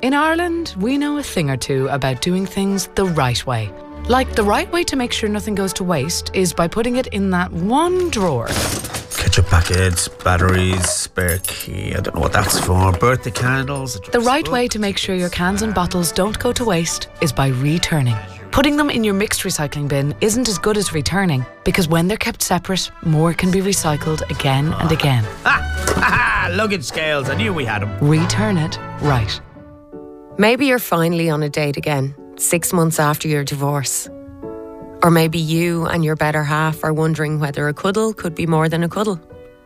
In Ireland, we know a thing or two about doing things the right way. Like the right way to make sure nothing goes to waste is by putting it in that one drawer. Ketchup packets, batteries, spare key, I don't know what that's for, birthday candles. The right way to make sure your cans and bottles don't go to waste is by returning. Putting them in your mixed recycling bin isn't as good as returning, because when they're kept separate, more can be recycled again and again. Luggage scales, I knew we had them. Return it right. Maybe you're finally on a date again, 6 months after your divorce. Or maybe you and your better half are wondering whether a cuddle could be more than a cuddle.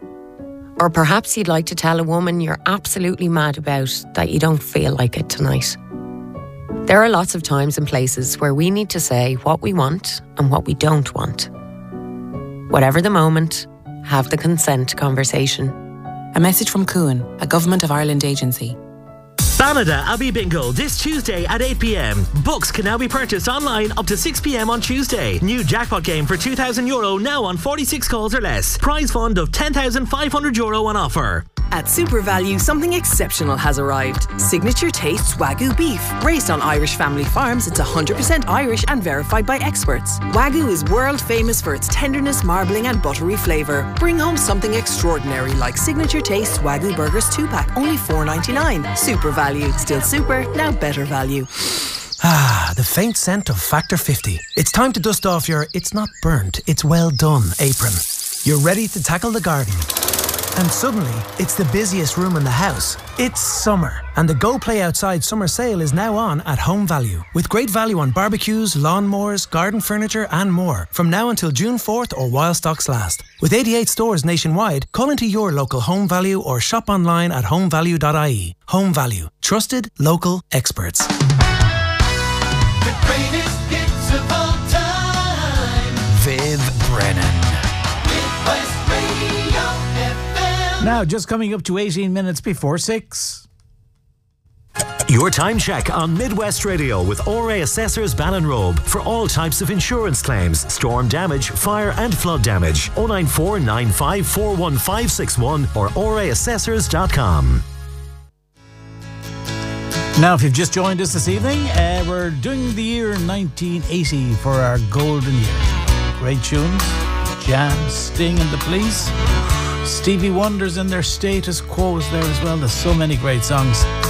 Or perhaps you'd like to tell a woman you're absolutely mad about that you don't feel like it tonight. There are lots of times and places where we need to say what we want and what we don't want. Whatever the moment, have the consent conversation. A message from Cuan, a Government of Ireland agency. Banada Abbey Bingo this Tuesday at 8 p.m. Books can now be purchased online up to 6 p.m. on Tuesday. New jackpot game for €2,000 now on 46 calls or less. Prize fund of €10,500 on offer. At Super Value, something exceptional has arrived. Signature Tastes Wagyu beef. Raised on Irish family farms, it's 100% Irish and verified by experts. Wagyu is world famous for its tenderness, marbling and buttery flavour. Bring home something extraordinary like Signature Tastes Wagyu Burgers 2-pack, only $4.99. Super Value. Still super, now better value. The faint scent of Factor 50. It's time to dust off your "it's not burnt, it's well done" apron. You're ready to tackle the garden. And suddenly, it's the busiest room in the house. It's summer, and the Go Play Outside summer sale is now on at Home Value, with great value on barbecues, lawnmowers, garden furniture and more, from now until June 4th or while stocks last. With 88 stores nationwide, call into your local Home Value or shop online at homevalue.ie. Home Value. Trusted, local experts. The greatest hits of all time. Viv Brennan. Midwest Radio FM. Now, just coming up to 18 minutes before 6. Your time check on Midwest Radio with ORA Assessors Ballinrobe for all types of insurance claims, storm damage, fire and flood damage. 094 9541561 or oraassessors.com. Now, if you've just joined us this evening, we're doing the year 1980 for our golden year. Great tunes, Jam, Sting and the Police. Stevie Wonder's in their Status Quo is there as well. There's so many great songs.